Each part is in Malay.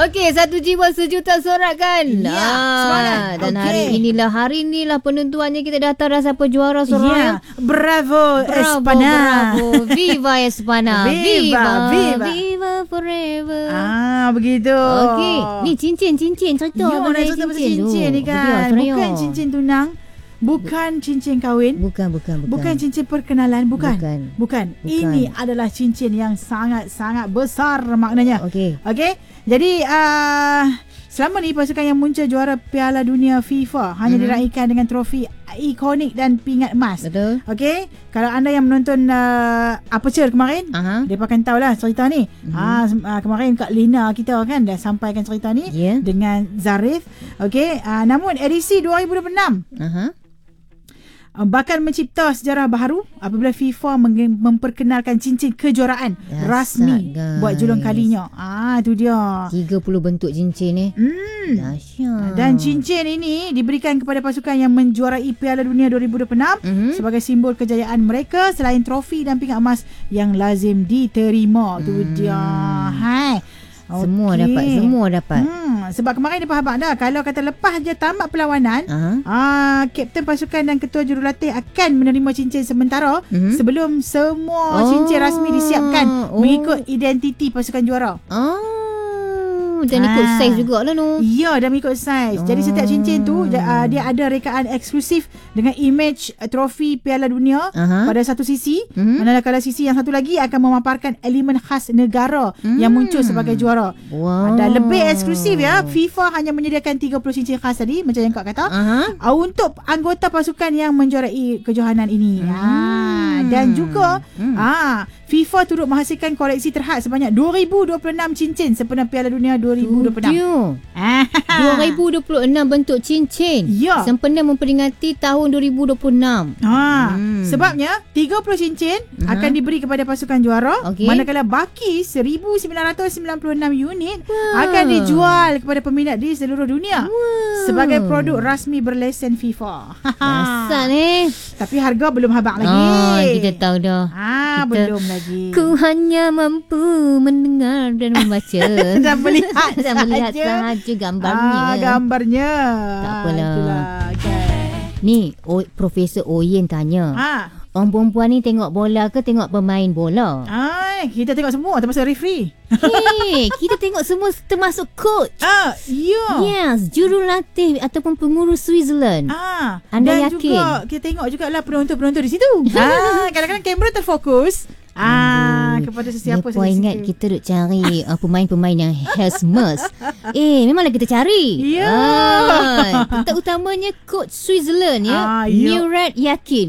Okey, satu jiwa sejuta sorakan. Ya, semangat. Dan hari inilah penentuannya. Kita dah tahu dah siapa juara sorak. Ya, bravo Espana. Bravo. Viva Espana. Viva. Viva forever. Begitu. Okey, ni cincin cerita. Ya, nak cerita pasal cincin ni kan. Bukan cincin tunang. Bukan cincin kahwin. Bukan cincin perkenalan. Bukan. Ini adalah cincin yang sangat-sangat besar maknanya. Okey. Jadi selama ni pasukan yang muncul juara Piala Dunia FIFA hanya diraikan dengan trofi ikonik dan pingat emas. Betul. Okey, kalau anda yang menonton Aperture kemarin, depa akan tahulah cerita ni. Kemarin Kak Lina kita kan dah sampaikan cerita ni dengan Zarif. Okey, namun edisi 2026 bakal mencipta sejarah baru apabila FIFA memperkenalkan cincin kejuaraan rasmi buat julung kalinya. Tu dia. 30 bentuk cincin ni. Dahsyat. Dan cincin ini diberikan kepada pasukan yang menjuarai Piala Dunia 2026 sebagai simbol kejayaan mereka selain trofi dan pingat emas yang lazim diterima. Tu dia. Semua dapat. Sebab kemarin dia faham dah, kalau kata lepas je tamat perlawanan, kapten pasukan dan ketua jurulatih akan menerima cincin sementara sebelum semua cincin rasmi disiapkan mengikut identiti pasukan juara. Dan ikut saiz jugalah no. Ya, dah mengikut saiz. Jadi setiap cincin tu dia ada rekaan eksklusif dengan image trofi Piala Dunia pada satu sisi. Manakala sisi yang satu lagi akan memaparkan elemen khas negara yang muncul sebagai juara. Dan lebih eksklusif ya, FIFA hanya menyediakan 30 cincin khas tadi macam yang kau kata untuk anggota pasukan yang menjuarai kejohanan ini. Dan juga FIFA turut menghasilkan koleksi terhad sebanyak 2026 cincin sempena Piala Dunia 2026. 2026 bentuk cincin sempena memperingati tahun 2026. Sebabnya 30 cincin akan diberi kepada pasukan juara, manakala baki 1996 unit akan dijual kepada peminat di seluruh dunia sebagai produk rasmi berlesen FIFA. Asal ni. Tapi harga belum habaq lagi. Kita tahu dah. Belum lagi. Ku hanya mampu mendengar dan membaca dan melihat sahaja gambarnya. Gambarnya. Tak apalah. Itulah. Ni Profesor Oyen tanya. Orang perempuan ni tengok bola ke tengok pemain bola? Kita tengok semua termasuk referee. Kita tengok semua termasuk coach. Yes, jurulatih ataupun pengurus Switzerland. Anda dan yakin? Juga kita tengok jugalah penonton-penonton di situ. Kadang-kadang kamera terfokus kepada sesiapa saja. Ingat kita duk cari pemain-pemain yang Hesmus. Memanglah kita cari. Kita utamanya coach Switzerland Murat Yakin.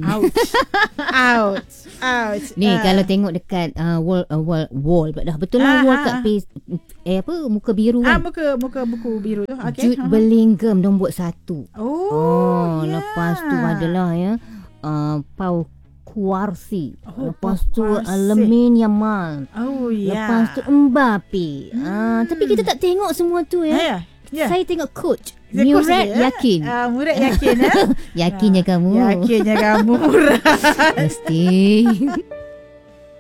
Ouch. Ni kalau tengok dekat wall dah betul lah wall kat muka biru kan. Muka buku biru tu. Jude Bellingham nombor 1. Lepas tu adalah Pau Kuarsi. Lepas tu Lamine Yamal. Lepas tu Mbappe. Tapi kita tak tengok semua tu Saya tengok coach Murat Yakin. Murat Yakin. Yakinnya kamu. Murat. Mesti.